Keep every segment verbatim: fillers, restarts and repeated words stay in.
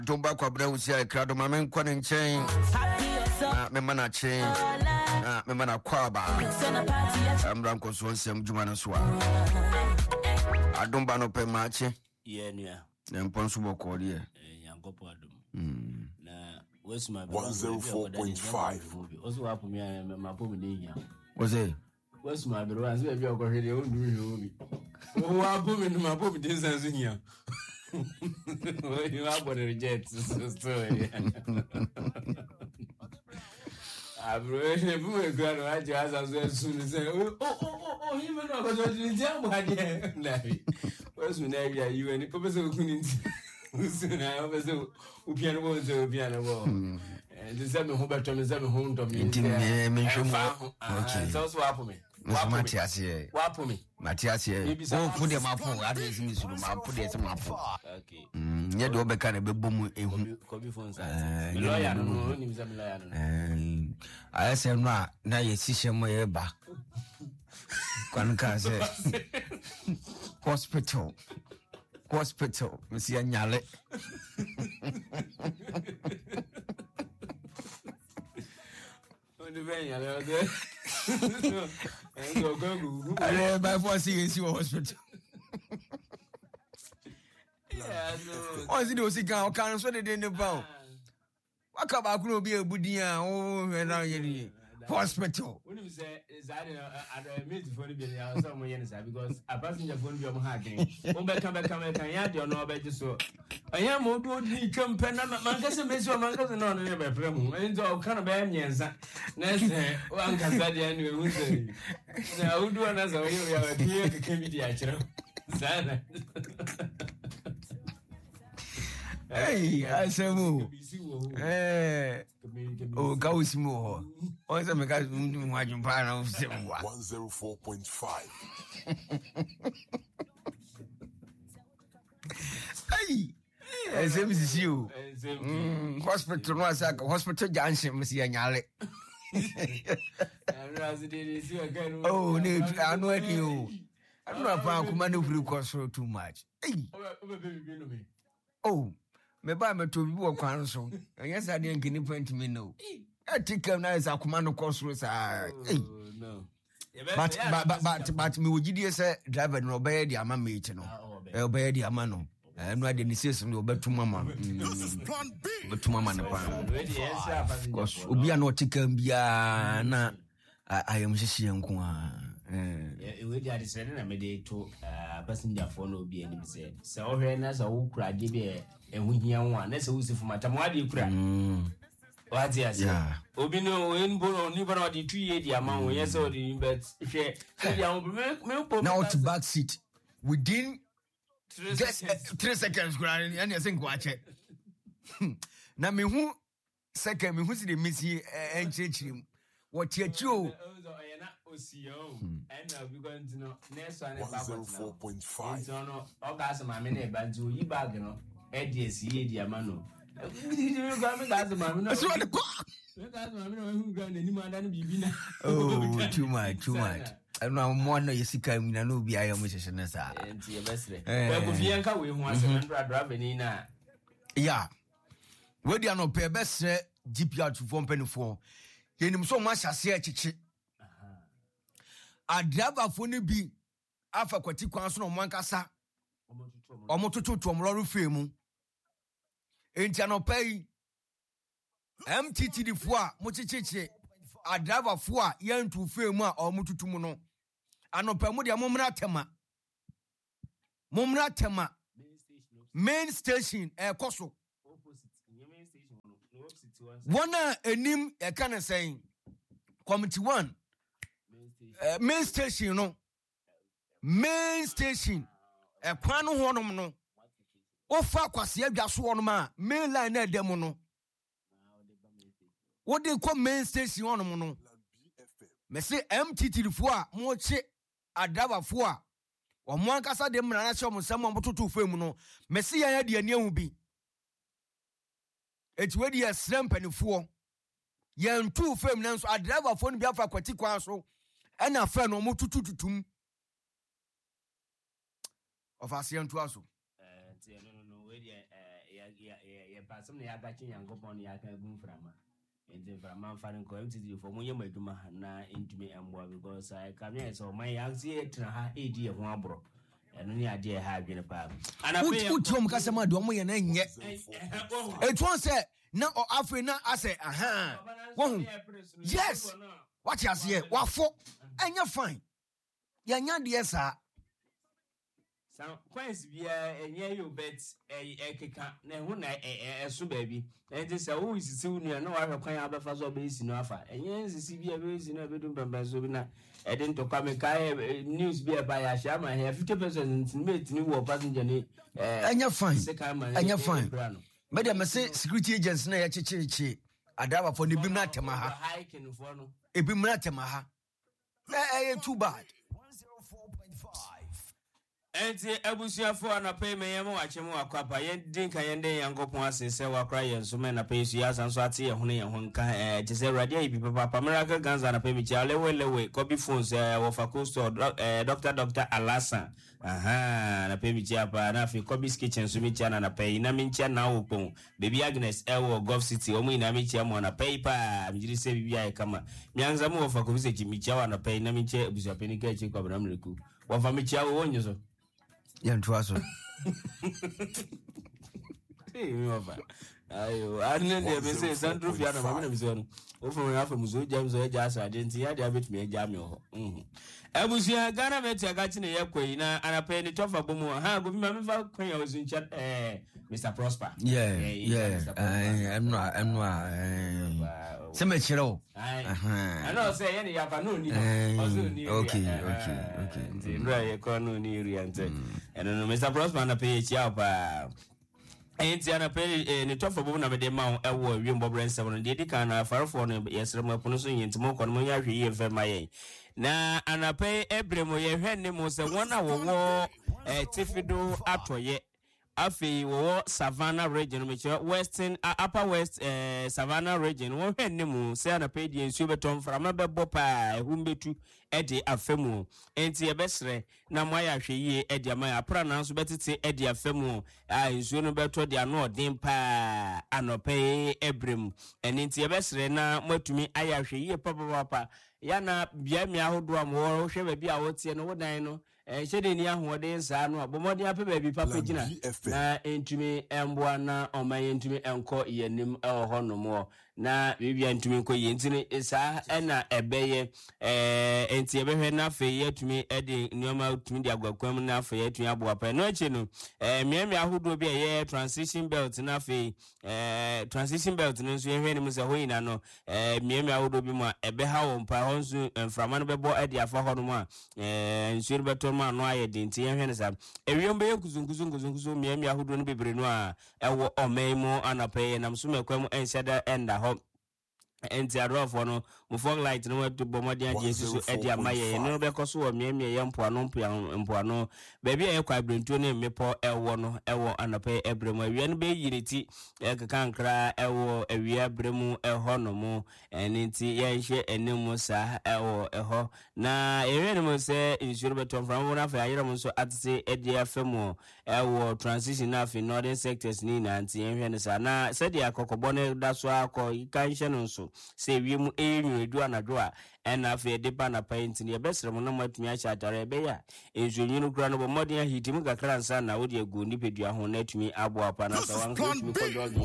Tomba kwa bra usia krado mamen kwa nchen na mema na chen na mema na kwaba amra nkoso nsem djuma no so adomba no pe mache ye nua na mponso bokori e yankopo adom mm na wesuma one oh four point five oso wapo mi mapo mi nenya oze wesuma bro anse be bi okohwede o ndu hwe omi o wapo mi mapo mi densanso hia you are going to reject this story. I brought a boy, grandma, just as soon as oh, oh, oh, oh, even though I was in jail, my dear. What's my name? You and the professor couldn't. Soon I was a piano was a piano wall. And the seven Hubert Tom is seven home to me. Okay, so swap me. Matias here. Wap me. Matias here. Oh, put them up for address me so I put it some up. Okay. Mm, yeah, do be kind of be boom e Kobe phones. Uh, lawyer no, ni mza lawyer no. Eh, I say na na ye sishe mo ye ba. Kwanka say hospital. Hospital, Monsieur Nyale. I by force you see hospital. Yeah, no. Once you see can can so dey dey bound. Waka ba kuno bi ebudia o na ye hospital. When you say is that a mate for the bill some yen because a passenger phone be on hacking. Won be come come can ya dey no be so. Anya mo do di campaign na man kase me so man kase no no be premu. Ento kan be nyensa. Na say wan kasa dey anyway who say. Na udu na so you ya be ke bi dia chiro. Sana. Hey, asemu. Eh. O gausimo. O se me ka mtu wajumpa na usemwa. one oh four point five. Hey. Asemu sisi o. Mm, hospital no asaka hospital junction msi anyale. Oh, ne anu adi o. Anu apa kuma no free cost too much. Hey. Oh. Me ba me to bi wo kwan so yes I dey ngini point me no e tikam na is akoma no cost so sa no but but but but me wogidie say driver no obey di ama me ti no e obey di ama no e no ade ni ses no obetum ama obetum ama ne pa because obi a no tikam bia na ayam hihie nko a eh we dey say na me dey to passenger phone obi ani say say o hwe na say wo kura de be ehu hia ho na say wo sifu matam wa de kura what dey say obi no en bo ni bara de two year di ama wo yes o di but hwe dey am me me now to back seat within just three seconds kura and you think watch it na me hu second me hu si de misi enchechim what you one oh four point five. So no, ogas ma me na bantu yi bag no. E dey si e dey ama no. You go me gas ma me no. So the go. Me gas ma me no hu ga na ni ma da no bibi na. Oh, too much, too much. I know more no yesika mi na no bi ayo mo hyehyɛ na sa. Enti e besre. Ba ko fi enka we hu asem ndra driver ni na. Yeah. We dey no pe besre G P R to form penifo. Yenim so ma hyase achichi. Aha. A driver fo ni bi afa kwati kwan so no mo ankasa. Omo tutu to mo lorry fe mu. Enti anopai M T T D fo a mo chichichi a driver fo a yantu fe mu a omo tutu mu no. Anopai mu de mo mra tema. Mo mra tema. Main station e koso. Opposite main station no opposite one. One enim e kan saying committee one uh, main station no main station e kwan no honom no o fa kwase adwa so honom a main line na dem no wo de ko main station honom no me say M T T fo a mo che adaba fo a o mo ankasa de mra na che mo sam mo totu fam no me say ya de ani ahu bi eti we de srem panifo yan tu fam na so adaba fo no bi afa kwati kwan so ena fa no mo tutu tutum of asian to aso eh no no no we de eh ya ya ya pa some na yaka chin yankopon yaka gun frama enti frama farin ko mtd for munye maduma na intumi emboa because I come here so my yansi etra ha edi e ho abro eno ni ade ha adwene pa ana pe uti om kasema de om ye na nye etu say na o afre na ase aha wo yes what you say wafo enya fine ya nya de sa Some coins be a near you bet a keka, na na a subaby. And this who is soon near no other kind of a so base in offer. And yes, the C B A is in a bit of Bambazobina. I didn't to come a news beer by a sham. I have fifty percent made new or passenger. And you're fine, and you're fine. Madam, I say security agents na chichi. Adaba for the Bimnatamaha. Hiking for no. A Bimnatamaha. Eh, too bad. Enti abusuafo anape meyemo achemu akwapa yendin kan yende yankopon asese wakra yenso me na pe su asanso ate ye hono ye honka eh tese radio ibi papa miracle ganza anape mi cha lewe lewe copy phones eh wo facosto eh doctor doctor Alasa aha na pe mi cha pa na fi copy kitchen so mi cha na pe na mi cha na opon baby Agnes ewo Gulf City omu ina mi cha mo na pe pa mi jiri se bibi ai kama mi anza mo facosto ki mi cha wa na pe na mi cha abusuape ni ka chi kwa bra mreku wo fa mi cha wo nyoso Yantuaso. Hey, me over. Ayo, ane de be say Sandro Fiana mama na biso no. O fo na fa muzo jam zo eja asa agenti ya de abet me eja me ho. Mhm. Ebusia Ghana meti agachi ne yekwai na anapa ni tofa bomu ha go bi ma me fa kwan ya ozu ncha eh Mister Prosper. Yeah, yeah. I am not I'm not Some chiro. Uh-huh. I know say any yapa no ni. Okay, okay, okay. Nti bra ye kwa no ni ri ante. Eno no Mister Prosper na pay chi apa. Enti ana pay ni tofa bomu na me de ma ewo wi mbobren seven no de di kan na farfo no yesre mo pono so yentimo ko no mo nya hwe ye fe maye. Na anape ebremo ye hwe ne mo se wona wo eh tifido atoye afi wo Savannah region which western uh, upper west uh, Savannah region wo hwe ne mo se anape die nsu beton frama bebo pa ehumbetu ede afemu enti ebesre na mo ya hwe yie ede ama apra na nso betete ede afemu a nsu no beto de ano odin pa anope ebrem enti ebesre na matumi aya hwe yie papa papa yana bia mi ahodo am wo hwe ba bia wo tie no wodan no eh hede ni ahode nsa no abomode ape ba bi papa gina na entumi emboa na omaye entumi enko yenim eho no mo na bibia entumi enko yentini isa ena ebeye eh enti ebehwe na afa yetumi ede nioma utumi de agwakwam na afa yetumi aboa pa no achi no eh miami ahodo bi ye transition belt na afa eh transition belt no so yehwe ni mu se hoyina no eh miami ahodo bi mu ebeha wo mpa ho nso mframa no bebo ede afa ho no mu a eh nsuo beto ma no aye de nti yehwe ne sa ewiom be kuzunkuzu kuzunkuzu miami ahodo no bebre no a ewo omemo anapaye nam so mekwam enhyada enda ho enti adrofo no mo fog light no wetu bomodi age susu edi amaye no be koso wo miemie ye mpo ano mpo ano baby e kwa brentuo ne mepo ewo no ewo anape ebremu awia no be yiriti e kaka nkra ewo awia bremu eho no mo enti ye hye enemu sa ewo eho na ewe no mo se insure beton from na fa ayere mo so atse edi afemu ewo transition na fi northern sectors ni na anti ehwe ne sa na se dia kokobọ ne da so akọ ikanhye no so se wiemu enyu edu anadwo a ena afa de ba na paint ne besere mo na matumi a chatare be ya enzunyinu kura no bo modern ya hitim kakra nsa na wo de egu nipedua ho na atumi abo apa na sa wan ko tumi ko jogi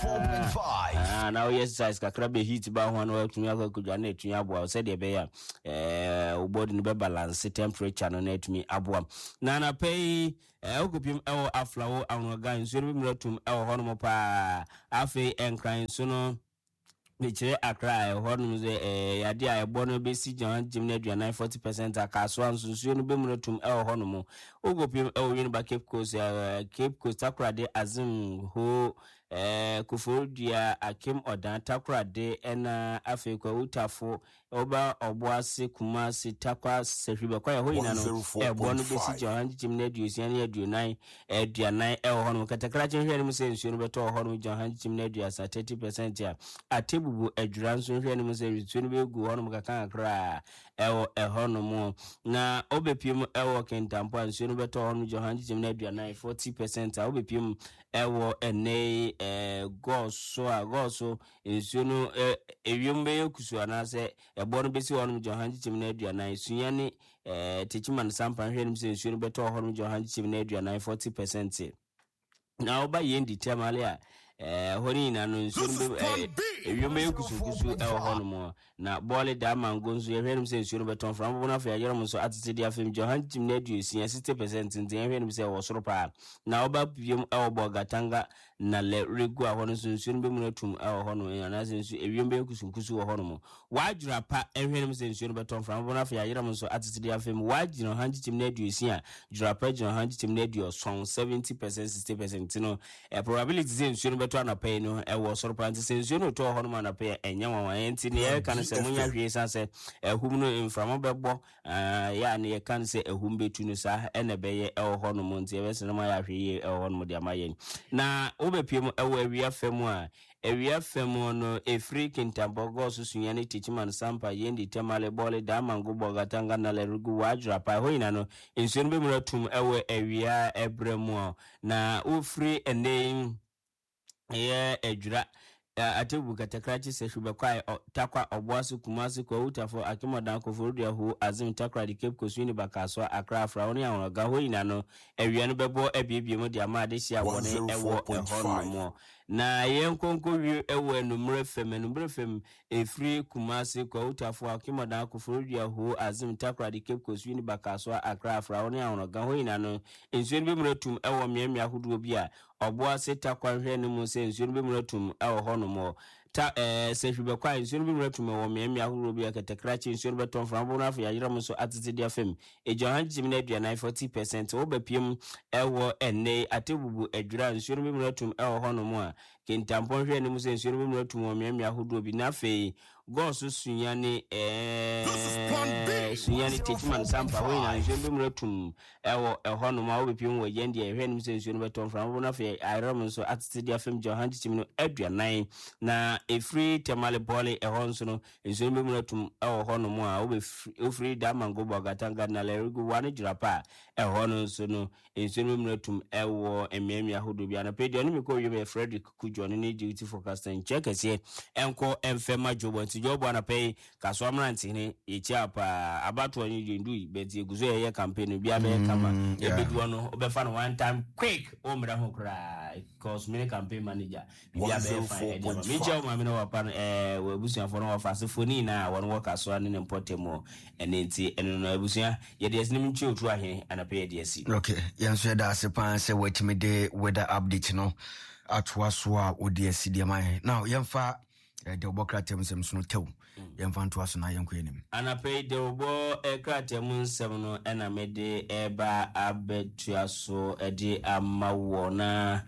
ah na wo exercise kakra be hit ba ho na wo atumi akakudwa na atumi abo se de be ya eh wo body no be balance temperature no na atumi abo na na pay eh okupim ewo aflawo anoga nsu no be mratum ewo ho no pa afa enkran so no Niche akra ehonum ze eh yade a ebo no be si jan jimna aduane forty percent akaso ansunsuo no be munatum e honum ogopim e oyin ba Cape Coast Cape Coast akrade azim ho eh kufodia akim odan takrade ena afekwa utafo oba oboase kumase takwa sehwibe kwa ho yina no ebo no be si jan jimna aduane aduane aduane e honum katakra chenhwe no se nsuo no beto honum jan jimna aduasa thirty percent ya ate bubu adwura nso hwe ne mo se ritu no be gu hono mo kaka akra ewo ehono mo na obepiem ewo kentampo nso no beto hono johan jim na aduana forty percent a obepiem ewo ene eh go so a go so nsuo no ewiem be kusu anase ebo no besi wonu Johan chichim na aduanan sunya ne eh techiman sampan hwenim se nsuo no beto ho no Johan chichim na aduanan forty percent na oba yendi temale a eh honi na no nsuo no ewiem be kusu kusu e ho no mo na bole da mango nso ye hwenim se nsuo no beto from bo na fa yero mo so atete dia fam Johan chichim na aduasia sixty percent nten hwenim se wo soro pa na oba biem e obo gatanga na le regu a hono nsuo no be mu natum e ho no na se nsuo ewiem be kusu kusu ho no mo wajura pa e hwenim se nsuo no beto from bo na fa yero mo so atete dia fam wajino han chichim na aduasia jura pa jino han chichim na aduason seventy percent sixty percent no e probability se nsuo no beto anapa no e wo soro pa nti se nsuo no to ho no anapa enya wanwan enti ne e kan se munya hwie san se ehum no inframo bebo ya ne e kan se ehum betu no sa e na beye e ho no mo nti e be se no ma ya hwie e ho no mo dia mayen na obepiem e wo awia fam a awia fam no e free kintambogo so sunyane tichiman sampa yendi temale bole da mango bogatanga na lerugu wajra pa hoina no nsuo no be mu ratum e wo awia ebremu na o free ene ye edwura atebu katakrachi se shubekwa takwa obwasu kumasi kwa utafo akimodan ko forudia hu azim takra di Cape Coast ni bakaso akra fra oni awon ga hoina no ewia no bebo ebiebie mo dia ma de hia woni ewo ehon mo na yenkonko wi ewo enumre fem enumre fem efri kumasi kwa utafo akimodan ko forudia hu azim takra di Cape Coast ni bakaso akra fra oni awon ga hoina no ensuo bi mratum ewo miamia huduo bi a obwa seta kwa hwe no mu se ensuo bi mratum ewo hono mo ta eh se hwebe kwa ensuo bi mratum ewo miamia huduo bi a katakrachi ensuo beton frambo na fa yayira mu so atete dia fam e Johan chichim na aduanan forty percent wo bapiem ewo enne atebubu adwura ensuo bi mratum ewo hono mo a kintampon hwe no mu se ensuo bi mratum ewo miamia huduo bi na fe go so sunyane eh sunyane techiman sampa we na ensuo bi mratum ewo eho no ma wo bepiem wo yendi e hwe no se ensuo no beton frambo na fe ayram so atete dia fam Johan chichim no aduanan na e free temale bole eho nso no ensuo bi mratum ewo ho no mo a wo be free da mango bogatanga na lerugu wane jirapa eho no nso no ensuo bi mratum ewo emiamia hodo bia na pedi oni meko yebe Frederick Kujo ni duty forecasting check ese enko emfema jobo nti jobo na pay kaso amranti ni echi apa abato ni ndu beti eguzo ye campaign bia be kama ebedu no obefa no one time quick o mra ho kra cause me campaign manager bia be fa mi je o ma me no wapa eh webusia fo no wafa sefoni na won wo kaso ani ne mpotemo ene nti eno no ebusia ye de esnim nchi otu ahe ana pay de esi okay yanso da sepan se wetimi de weather update no atwa so a odi esi de mai now yemfa de obokra temsem so no tew yemfa ntwa so na yenko enim ana pay de obo ekra temsem no ena mede eba abetua so ede amawo na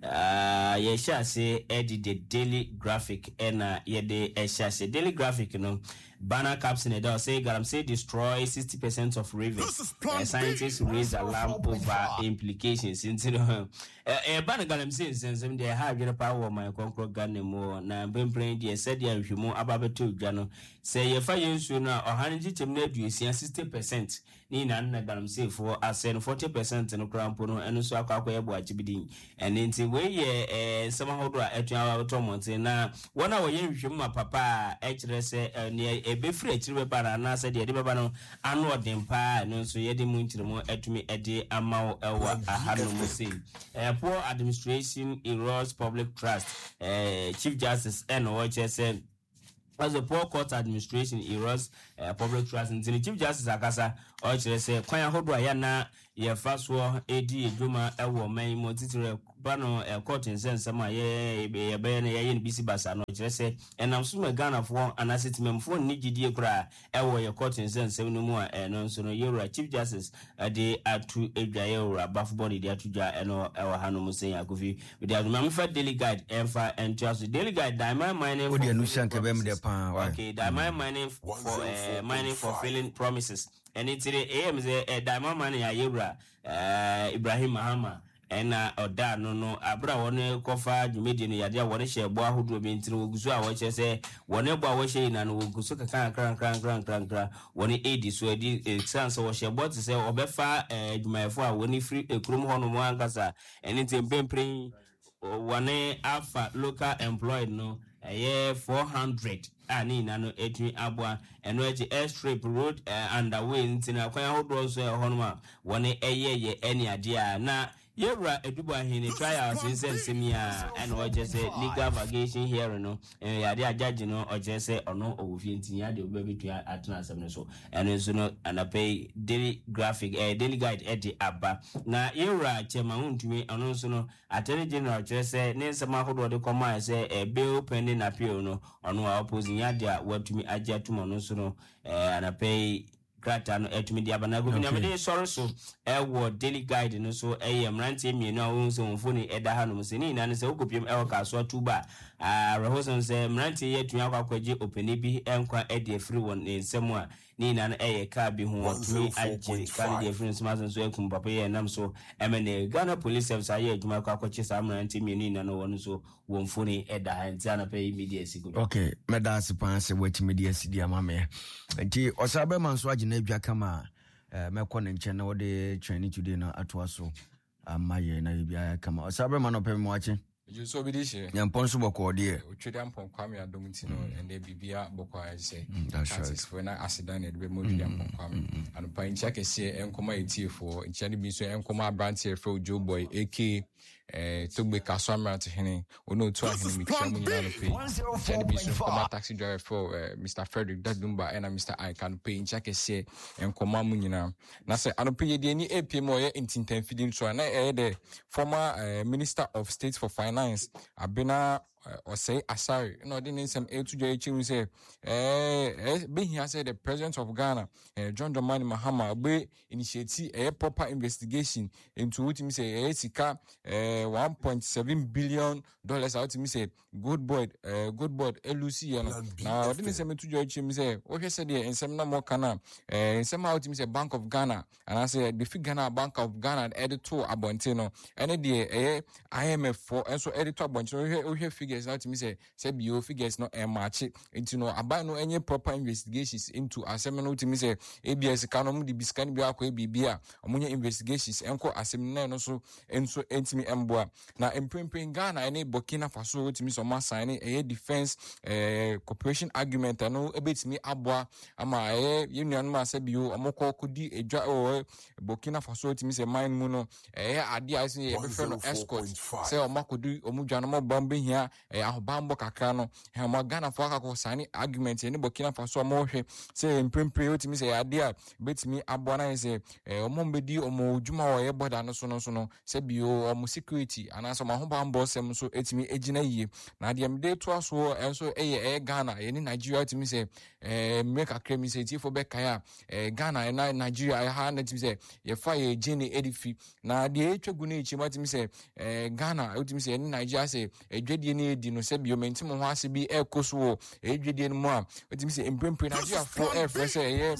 Uh, ye shase edi the daily graphic ena ye de shase daily graphic no banner caps in the door say galam say destroy sixty percent of rivers uh, scientists raise alarm over implications into the eh banner galam say sensem they have your power my concrete gun mo na bemplain they said they hwemo ababeto dwa no say ye fa yensu na ohanji chemna duesia sixty percent ni na na galam say for asen forty percent no krampo no eno so akwa akwa ye bo achibidin ene nti we ye eh sama hodo a etua to monte na wona wo ye hwemo papa e kire se ne ebe free akire be para na se de de beba no anu odin pa no so ye de mu nkire mo atumi ede amawo ewa ahano mo say eh poor administration erodes public trust eh Chief Justice N O H S N as a poor court administration erodes uh, public trust in the Chief Justice Akasa or say kwanya hodo ya na ye faso edi eduma ewo man mo titire bano e court in sense ma ye ye be na ye bisi basa no kire say enam so me Ghana for anasetimem for ni gidie kura ewo ye court in sense no mu a no so no ye Chief Justice de atu edwaye ora bafo body de atudwa eno ewo hanu mo say akofi we dey am fa daily guide enfa entrust daily guide diamond mining odi anu shanke bem de pan okay diamond mining for uh, mining for fulfilling promises and it's the A M Z uh, diamond mining ayebra uh, Ibrahim Mahama ena oda no no abra woni kofa dwumedi no yade woni hye bo ahodo be ntire ogusu a wo che se woni bo a wo hye ina no ogusu kaka kran kran kran kran kran woni edi so edi exams wo hye bo te se obefa dwumayefo a woni free ekrum ho no mo ankasa eni tempempren one alpha local employed no eh four hundred ani na no etwi aboa eno eji airstrip road uh, underway ntina kwan ahodo so e honoma one eye ye eni ade a na yewra edubu ahini trials insensemia eno oje se legal vacation here no eh yade ajaji no oje se ono owufie ntinya de obabitu atena asem no so eno so no anapay daily graphic eh daily guide edi aba na yewra chema huntumi ono so no attorney general oje se ne nsema ahodo de koma se eh bail pending appeal no ono a opposing yade a watumi aja tumo no so no eh anapay grata no etumi dia bana go bina me sorry so e wo daily guide no so e yem rante mienu a won so mfoni eda ha no se ni na ne se okopiem e wo ka so tuba ah rehoson se mrante ye tun akwa kwaje openi bi enkwa e de free won ensem a ni na no e ye ka bi ho otumi anje ka de free nsema so ekum papa ye nam so emene Ghana police service aye adwuma kwa kwache sa mrante mienu na no won so wo mfoni eda ha ntia na pay media sigo okay meda sipan se wati media sidi amame nti osabe manso agina adwa kama mekọ ne nche na wode training today na atwa so amaye na bia kama osabe man opem mo ache you so be this year yampon so boko de o twede ampon kwame adomti no and dey bibia boko I say that's right for na accident e be mo twede ampon kwame and pa ncha kese enkoma etifo ncha ne bi so enkoma branch for Joe Boy aka eh togbe kaswamra to hene ono to ahene mi chamu nyina no pay ncha ne bi so enkoma taxi driver for uh, Mister Frederick Dadumba and Mister I can pay ncha kese enkoma mu nyina na say anope ye de ni A P M o ye intintan feeding so na eh the former uh, Minister of State for Finance Abena or say asari no didn't some a to j we say eh being here say the president of Ghana uh, John Dramani Mahama be initiate a proper investigation into what me say eh sika eh one point seven billion dollars out me say good boy uh, good boy L C now didn't say me to j me say what said there in some more kana eh some out me say Bank of Ghana and I say the Ghana Bank of Ghana editor abontino and the eh I M F for and so editor abontino we figure now to me say say bio figures no e match into no aba no any proper investigations into asem no to me say A B S kanom di biskan bi akwa bibia omunye investigations enko asem na no so enso entimi emboa na empempem Ghana any Burkina Faso to me so ma sign e defense eh cooperation agreement no ebetimi aboa ama eh union ma say bio omoko kodi edwa o Burkina Faso to me say mine mu no eh ade asin e be fe no escort say omakodi omudwa no mo bombe hia ahobambo kakra no he mo Ghana for akako sani argument ni Burkina Faso mo hwe say empempre otimi say ade a betimi aboa na say omo mbedi omo djuma wo ye border no so no so no say bio omo security anaso mahobambo sem so etimi ejina yie na ade mde to aso enso eye e Ghana ye ni Nigeria otimi say eh make akra mi say tifo be kaya eh Ghana na Nigeria ha na otimi say ye fa ye jeni edifi na ade etwagu na echi matimi say eh Ghana otimi say ni Nigeria say edwedie ni di no se bio menti mo ho ase bi ekoso edwedie no mo a otimi se empempre Nigeria for air fresh eh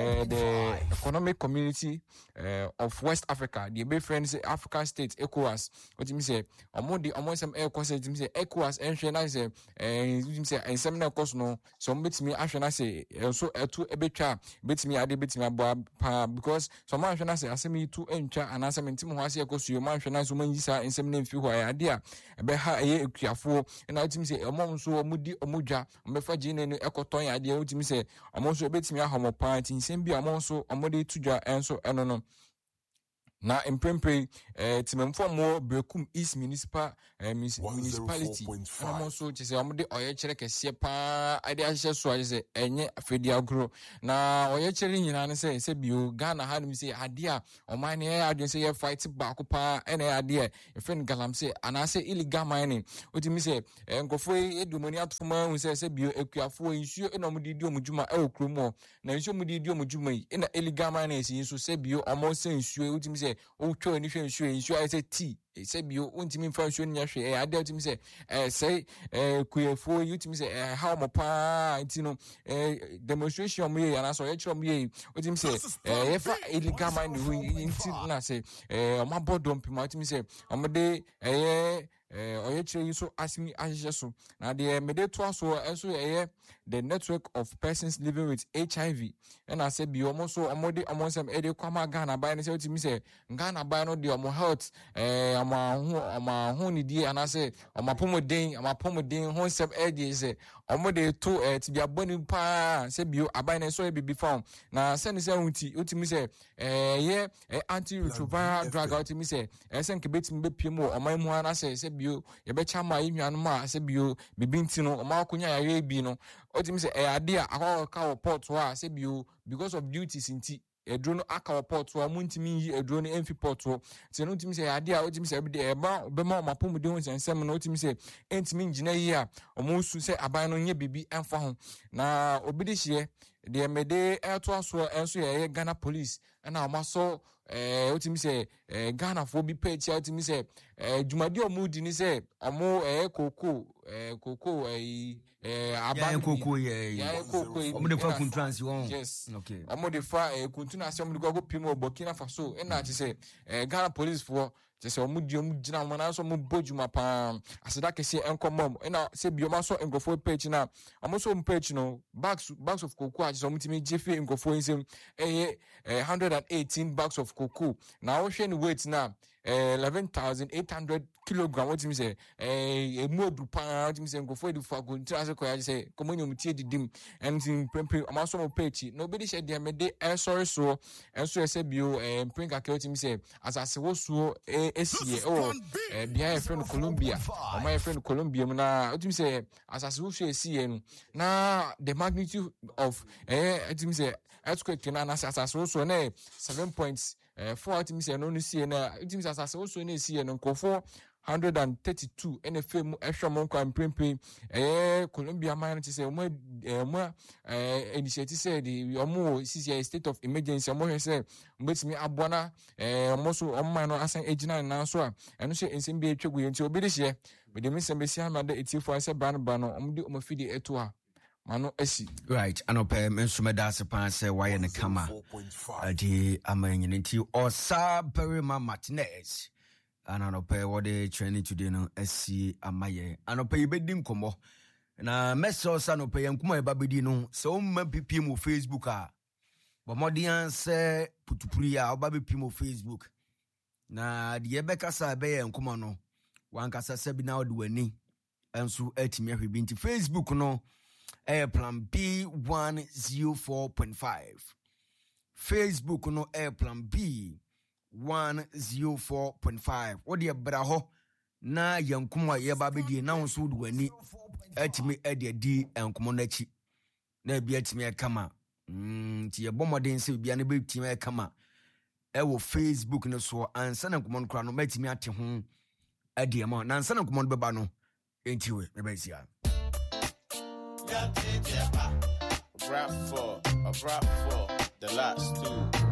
the economic community uh, of West Africa the be friends African states ECOWAS otimi se omo di omo sem ekoso otimi se ECOWAS enhwe na se eh otimi se ensem na ekoso no so betimi ahwe na se so etu ebetwa betimi ade betimi abo because so ma ahwe na se asem itu entwa anasem menti mo ho ase ekoso yo ma ahwe na so manjisa ensem na mfi ho ade a ebe ha eye ekuafo na otimi se omom so omudi omudwa omefa gine no ekoton ya de otimi se omom so betimi ahomo party nsem bi omom so omode tudwa enso eno no na empempre eh timemfo mo Bekum East Municipal eh, municipality na so chese omode oye kire kese pa ade ahye so ahye enye afedi agro na oye kire nyina ne se se bio Ghana ha nim se ade a oman ne ya adwen se ye fight back pa ene ade e friend galamse anase illegal mining otimi se nkofo edumoni atofoma hu se se bio ekuafo nsuo ena omudi di omudwuma e okromo na nsuo omudi di omudwuma yi ena illegal mining esi so se bio omo se nsuo otimi se o twa ni hwe nsuo nsuo ai se ti se bio untimi mfa nsuo nya hwe e ade otimi se eh say eh kuyefo utimi se eh how mo pa ntino eh demonstration mo ye yana so ye kiro mo ye otimi se eh ye fa illegal mining hu nti na se eh o ma bodom pima otimi se o mo de eh eh oye chire yi so asimi ahyehyɛ so na de mede to aso enso ye the network of persons living with H I V and I say bi omo so omo de omo nsem e de kwama Ghana ban ne say otimi say Ghana ban no de omo health eh omo ho omo ho ni die ana say omo pomoden omo pomoden ho nsem e de say omo de to eh ti bia boni pa say bi aban ne so e bibi farm na say ne say unti otimi say eh ye antiretroviral drug otimi say e say nke betimi be piem o omo mu ana say say bi ye be chama inwan ma say bi bibi nti no omo akonya ya bi no otimi say e ade a akọ report wa say bi because of duties inti edro no aka report wa muntimi yi edro no enfi report wo say no otimi say ade a otimi say be de eba obema mapom de ho nsensem no otimi say entimi ngina yi a omo su say aban no nye bibi enfa ho na obidi hye de mede eto aso enso ye Ghana police na omaso eh otimi say eh Ghana fo bi page otimi say eh jumadi omo di ni say omo eh koko eh koko eh eh aban koko ye ya koko omo de fa kuntrans won yes okay omo de fa eh kuntrans omo de go pimo Burkina Faso e na ti say eh Ghana police for just omo di omo gina mo na so omo bojuma pa aseda kese enkomom e na say bi omo so engofo page na omo so page no bags bags of cocoa just omo timi jefe engofo insem eh one hundred eighteen bags of cocoa na wo hwe ni weight na eh eleven thousand eight hundred kilogram what me say eh modu pa what me say go for the for go trans ko ya say komonyum tie didim anything prempe amaso mo page nobody share dem me eh sorry so enso say bio eh prinka ke what me say asase wo so eh esie oh eh bia e friend Colombia o my friend Colombia mu na what me say asase wo so esie no na the magnitude of eh what me say earthquake na na asase wo so na seven point Eh, four timi say no no see na timi say asase wo so na see no nkofo one hundred thirty-two N F M ehwe mo kwa mpempe eh Colombia man ti say mo eh mo eh initiative say the omo sisi state of emergency mo hwe say mbetimi abona eh mo so omo no asan ejina na so a eno say ensem bi etwegu yenti obi de hye me de mesem be si amada etifo say ban ban no omo de omo fidi eto a mano esi right anope mensumeda sepan se waye ne kama adi amanyinti osa Perima Martinez ananope what they training today no esi amaye anope ibedi nkomo na meso sa anope yankumo e babedi no se o mma pipi mo Facebook a bomodian se putupuri a obabe pipi mo Facebook na de yebeka sa be yankumo no wankasa se bi na ode wani enso atimi ahwebi nti Facebook no Air Plan B one oh four point five. Facebook no Air Plan B one oh four point five. What the braho na yankumwa yeba bedi na unso duani etimi ede di enkumo nachi na bia etimi kama mm ti ye bomoden se bia na be etimi kama e wo Facebook no so ansa na enkumo nkra no matimi ate ho ade ma na ansa na enkumo no beba no entiwe me ba sia. A rap for, a rap for the last two.